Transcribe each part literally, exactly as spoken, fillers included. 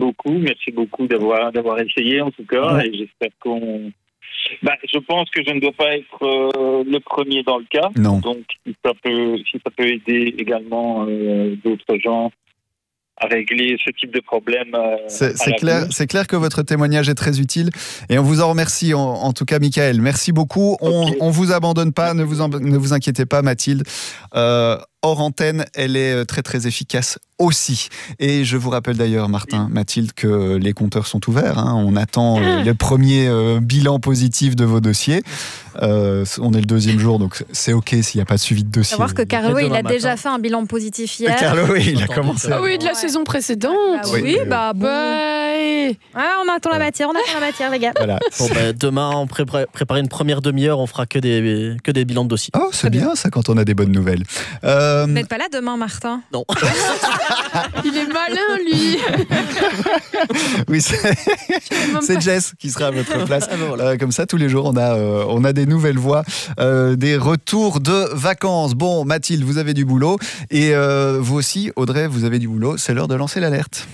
beaucoup, merci beaucoup d'avoir d'avoir essayé en tout cas, ouais. Et j'espère qu'on. Bah, je pense que je ne dois pas être euh, le premier dans le cas. Non. Donc, si ça peut, si ça peut aider également euh, d'autres gens à régler ce type de problème. Euh, c'est, c'est clair, c'est clair que votre témoignage est très utile et on vous en remercie en, en tout cas, Michael. Merci beaucoup. On okay. on vous abandonne pas, ne vous en, ne vous inquiétez pas, Mathilde. Euh, hors antenne, elle est très très efficace aussi. Et je vous rappelle d'ailleurs, Martin, Mathilde, que les compteurs sont ouverts. Hein. On attend euh, le premier euh, bilan positif de vos dossiers. Euh, on est le deuxième jour, donc c'est OK s'il n'y a pas de suivi de dossier. Savoir que Carlo, il a matin. déjà fait un bilan positif hier. Carlo, oui, il a commencé. Ah oui, de la ouais. saison précédente. Bah, oui, oui, bah bon. Ouais. Ah, on attend la matière, on attend la matière, les gars. Voilà. Bon, bah, demain, on prépare préparer une première demi-heure, on fera que des, que des bilans de dossiers. Oh, c'est bien, bien ça quand on a des bonnes nouvelles. Euh... Vous n'êtes pas là demain, Martin? Non. Il est malin, lui. Oui, c'est, c'est Jess qui sera à votre place. Ah ben voilà. euh, comme ça, tous les jours, on a, euh, on a des nouvelles voix, euh, des retours de vacances. Bon, Mathilde, vous avez du boulot. Et euh, vous aussi, Audrey, vous avez du boulot. C'est l'heure de lancer l'alerte.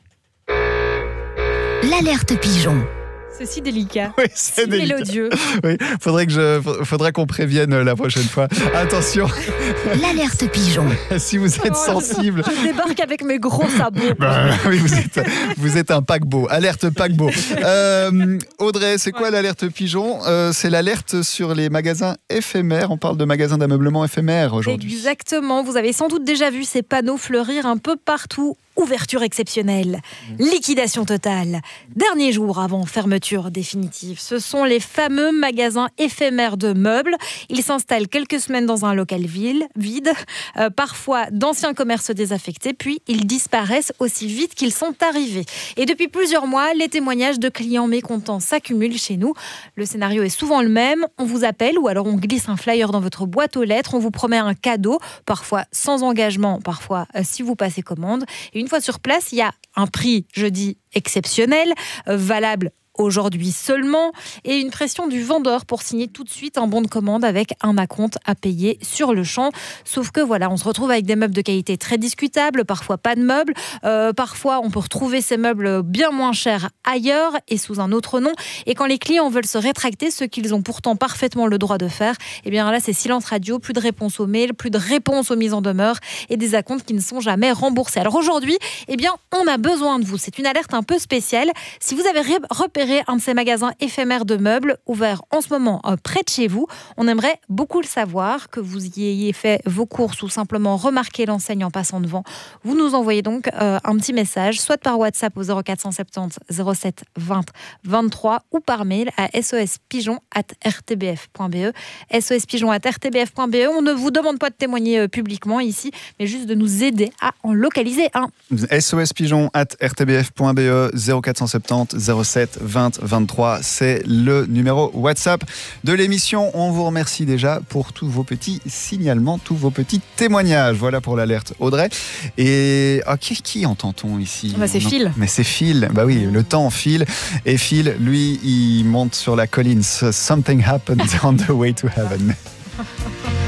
L'alerte pigeon. C'est si délicat. Oui, c'est si délicat. Mélodieux. Oui, faudrait que je, faudrait qu'on prévienne la prochaine fois. Attention. L'alerte pigeon. Si vous êtes oh, sensible. Je débarque avec mes gros sabots. Bah, oui, vous êtes, vous êtes un paquebot. Alerte paquebot. Euh, Audrey, c'est quoi ouais. l'alerte pigeon? euh, C'est l'alerte sur les magasins éphémères. On parle de magasins d'ameublement éphémères aujourd'hui. Exactement. Vous avez sans doute déjà vu ces panneaux fleurir un peu partout. Ouverture exceptionnelle, liquidation totale, dernier jour avant fermeture définitive. Ce sont les fameux magasins éphémères de meubles. Ils s'installent quelques semaines dans un local vide, euh, parfois d'anciens commerces désaffectés, puis ils disparaissent aussi vite qu'ils sont arrivés. Et depuis plusieurs mois, les témoignages de clients mécontents s'accumulent chez nous. Le scénario est souvent le même. On vous appelle ou alors on glisse un flyer dans votre boîte aux lettres. On vous promet un cadeau, parfois sans engagement, parfois euh, si vous passez commande. Et une fois sur place, il y a un prix, je dis, exceptionnel, euh, valable aujourd'hui seulement, et une pression du vendeur pour signer tout de suite un bon de commande avec un acompte à payer sur le champ. Sauf que voilà, on se retrouve avec des meubles de qualité très discutables, parfois pas de meubles, euh, parfois on peut retrouver ces meubles bien moins chers ailleurs et sous un autre nom. Et quand les clients veulent se rétracter, ce qu'ils ont pourtant parfaitement le droit de faire, et bien là c'est silence radio, plus de réponse aux mails, plus de réponse aux mises en demeure et des acomptes qui ne sont jamais remboursés. Alors aujourd'hui, eh bien on a besoin de vous. C'est une alerte un peu spéciale. Si vous avez repéré un de ces magasins éphémères de meubles ouverts en ce moment euh, près de chez vous, on aimerait beaucoup le savoir, que vous y ayez fait vos courses ou simplement remarqué l'enseigne en passant devant. Vous nous envoyez donc euh, un petit message, soit par WhatsApp au zéro quatre cent soixante-dix zéro sept vingt vingt-trois ou par mail à sospigeon arobase r t b f point b e. sospigeon arobase r t b f point b e. On ne vous demande pas de témoigner euh, publiquement ici, mais juste de nous aider à en localiser un. sospigeon arobase r t b f point b e, zéro quatre cent soixante-dix zéro sept vingt vingt-trois, c'est le numéro WhatsApp de l'émission. On vous remercie déjà pour tous vos petits signalements, tous vos petits témoignages. Voilà pour l'alerte, Audrey. Et oh, qui, qui entend-on ici? bah, C'est Phil. Mais c'est Phil. Bah oui, le temps file. Et Phil, lui, il monte sur la colline. Something happened on the way to heaven.